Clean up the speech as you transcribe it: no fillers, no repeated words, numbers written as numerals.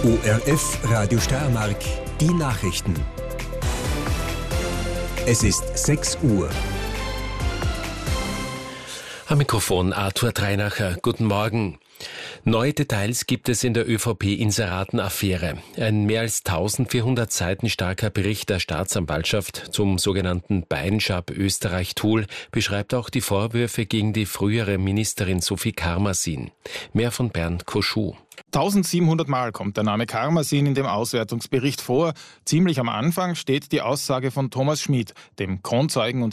ORF Radio Steiermark, die Nachrichten. Es ist 6 Uhr. Am Mikrofon Arthur Treinacher. Guten Morgen. Neue Details gibt es in der ÖVP-Inseraten-Affäre. Ein mehr als 1400 Seiten starker Bericht der Staatsanwaltschaft zum sogenannten Beinschab Österreich-Tool beschreibt auch die Vorwürfe gegen die frühere Ministerin Sophie Karmasin. Mehr von Bernd Koschou. 1700 Mal kommt der Name Karmasin in dem Auswertungsbericht vor. Ziemlich am Anfang steht die Aussage von Thomas Schmid, dem Kronzeugen und